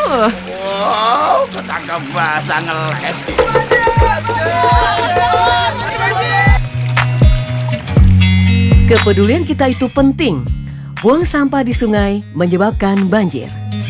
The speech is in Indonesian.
Wow, ketangkap basah ngeles. Kepedulian kita itu penting. Buang sampah di sungai menyebabkan banjir.